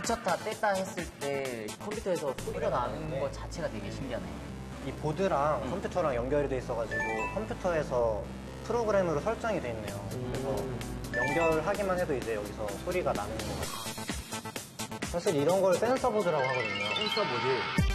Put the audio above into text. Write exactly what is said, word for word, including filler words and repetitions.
붙였다 뗐다 했을 때 컴퓨터에서 소리가 나는 것 자체가 되게 신기하네. 이 보드랑 음. 컴퓨터랑 연결이 돼 있어가지고 컴퓨터에서 프로그램으로 설정이 돼 있네요. 그래서 연결하기만 해도 이제 여기서 소리가 나는 것 같아요. 사실 이런 걸 센서보드라고 하거든요. 센서보드.